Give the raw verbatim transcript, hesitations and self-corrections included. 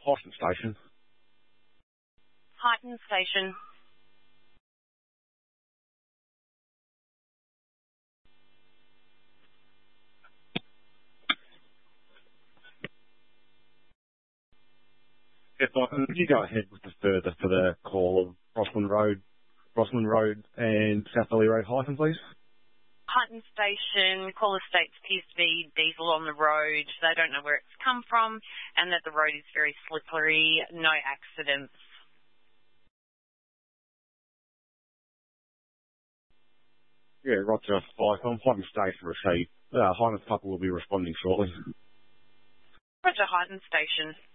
Hyphen Station. Hyphen Station. If I can, you go ahead with the further for the call of Roslyn Road, Roslyn Road and South Valley Road hyphen, please. Hyphen Station, caller states appears to be diesel on the road. They don't know where it's come from and that the road is very slippery. No accidents. Yeah, Roger. Hyphen, Hyphen Station received. Uh, Hyphen couple will be responding shortly. Roger, Hyphen Station.